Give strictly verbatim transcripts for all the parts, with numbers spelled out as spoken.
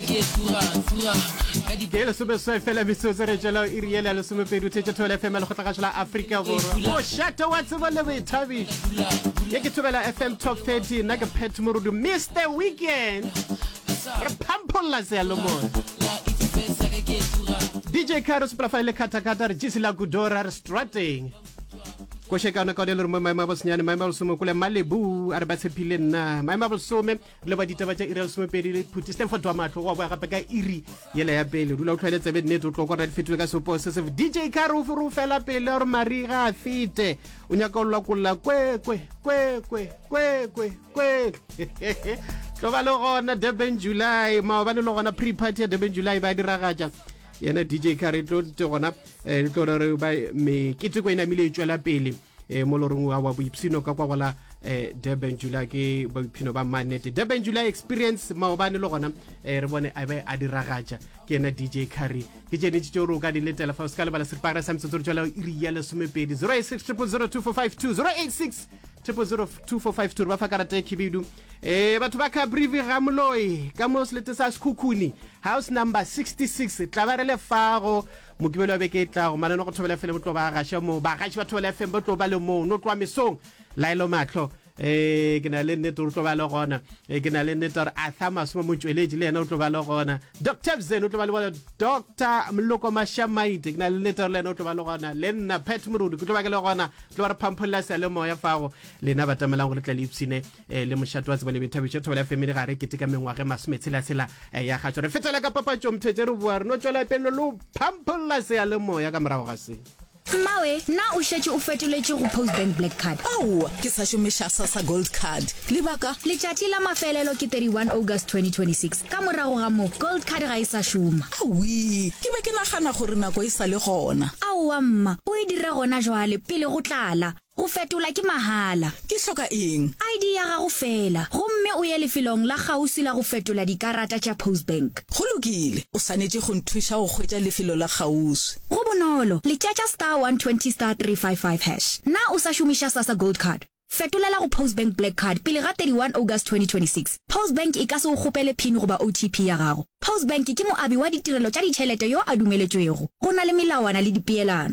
ke le sobe so fela metsotso re jela e riela le some pedi tshetse thola F M le go tla ga Africa borwa o shata wa tseba le boithabi ye ke thobela F M Top thirty na ke pet morudu Mister Weekend re pampola se lo mo D J Carlos profile kata kata re jisila kudora re strutting ko shekana ka le mo maima bosnyane maima bosumo kule malebu are ba tshepile nna maima bosome le ba ditaba tsa ira some pedi le phuti Stanford wa matlo go ba gape ka iri yela ya pele dula o tlhweletse be net o tlo kwa ra fetwe ka sopo se se D J Caro fu fela pele or mariga fite o nyaka o lwa kwe kwe kwe kwe kwe kwe kwe tlo ba lo gona Durban July ma ba le gona pre party ya Durban July ba diragaja yena D J Caro tlo gona e tlo re ba me kitse ko ina mile tswela pele e mo lorong wa wa boipsino ka kwa gola eh Durban July ke boipino ba manete Durban July experience maobane le gona eh re bone a be a diragaja ke ena D J Caro ke jene tšo ro ka di le telephone ska le bala separa sa mtsotso tswela iri ya le somepedi zero eight six zero zero two four five two zero eight six zero zero two four five two ba fa karata khibidu eh batho ba ka brief Ramloi ka mo slete sa Sekhukhuni house number sixty-six tlabarele fago mokibelo be ke tla go manano go thobela fele botlo ba gasha mo ba gashi ba thobela F M botlo ba le mo no twa mesong laelo matlo eh ke na le ne tlo ba le gona eh ke na le ne tor Athamas mo motsweleji le ena o tlo ba le gona Doctor Zen o tlo ba le bona Doctor Mloko Mashamaite ke na le ne tor le ena o tlo ba le gona le nna Pet Murudu ke tlo ba ke le gona tlo ba re pampola se le mo ya fago le na batamela go le tla le ipsine eh le moshato wa tsebele bethabitse thobela F M le gare ke tika mengwa ge masmetshela sela ya gatsho re fetela ka papa tšo mthetse re bua re no tswela pele lo pampola se ya le mo ya ka morago ga se Mawe, na o shetse o fetoletse go Post Bank Black Card. Au, ke sa shumisha sa Gold Card. Libaka, letšatši la mafelelo ke thirty-one August twenty twenty-six. Ka morago ga mo, Gold Card ga e sa šoma. Aui, ke be ke nagana gore nako e sa le gona. Aowa mma, o e dire gona jwale pele go tlala. Go fetola ke mahala. Ke hloka eng? I D ya gago fela. Gomme o ye lefelong la gausi la go fetola dikarata tša Post Bank. Go lokile, o sanetse go nthuša go hwetša lefelo la gausi. Go bonolo, le tšatša star one twenty star three five five hash. Na o sa šomiša SASSA Gold Card. Fetolela go Post Bank Black Card pele ga thirty-one August twenty twenty-six. Post Bank e ka se go gopele pin goba O T P ya gago. Post Bank ke moabi wa ditirelo tša ditšhelete yo a dumeletswego. Go na le melawana le dipeelano.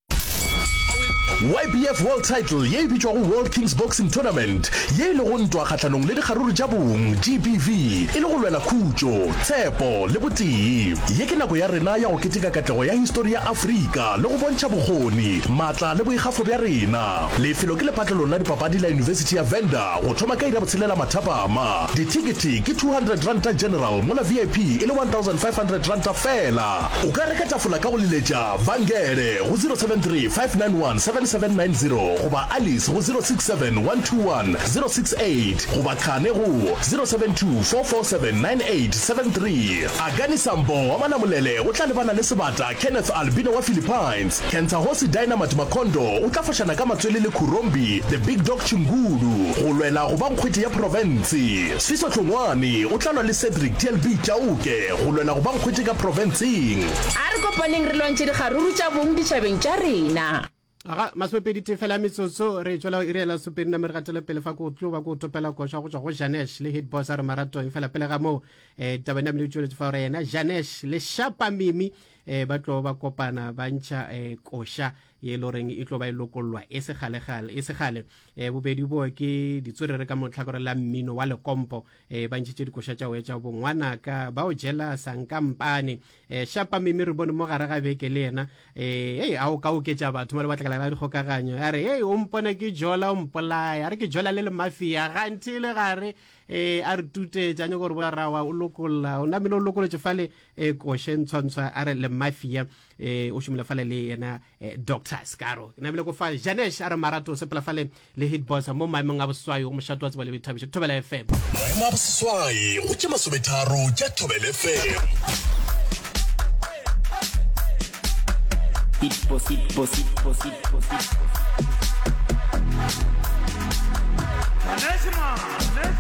Y B F World Title ye bitšwa go World Kings Boxing Tournament ye le go ntwa kgatlanong le dikgaruru tša bong G B V e le go lwela khutšo tshepo le botee ye ke nako ya rena ya go keteka katlego ya histori ya Afrika le go bontšha bokgoni maatla le boikgafo bja rena lefelo ke lepatlelong la dipapadi la University ya Venda go thoma ka ira botshelela mathapama ditikete ke two hundred ranta general mola V I P e le one thousand five hundred ranta fela o ka reka tafola ka go leletša Vangele go zero seven three five nine one seven seven nine zero goba Alice go zero six seven one two one zero six eight goba Khane go zero seven two four four seven nine eight seven three Agani Sambo wa Manamolele o tla lebana le sebata Kenneth Albino wa Philippines Kenta Hosi Dynamite Makondo o tla fashana ka matswele le Kurombi the Big Dog Chingulu go lwela go ba nkgwete ya province Siso Tlongwane o tla lwa le Cedric T L B Chauke go lwela go ba nkgwete ka province a re kopaneng re lwantse dikgaruru tša bong ditšhabeng tša rena aga masopedi te fela metsotso re tswela ire la sopedi na mere gatele pele fa go tlo ba go topela go tswa go tswa go Janesh le hit boss a re marathon fela pele ga mo eh tabana mle tswele fa re yena Janesh le Shapa Mimi eh ba tlo ba kopana ba ntša eh kosha ye loreng e tlo ba ilokolwa e se gale gale e se gale eh bobedi bo ke ditsore re ka motlhakore la mmino wa lekompo eh ba ntšitše dikosha tša o tša bongwana ka ba o jela sankampane eh Shapa Mimi re bone mo gare ga beke le yena eh hey a o ka o ke tša batho ba le batla la dikgokaganyo a re hey o mpone ke jola o mpolaya a re ke jola le le mafia ga ntile gare eh a re tute tša nyako re bo rawa o lokolla o na mino o lokoletse fale eh koshe ntshwantsha a re le mafia eh o shumile fale le yena eh Doctor Scaro na bile go fa Janesh a re marathon se pela fale le hit boss mo maemong a boswayo o moshato wa tsebale bethabishe Thobela F M maemo a boswayo go tšema sobetharo tša Thobela F M It possible, possible, possible, possible.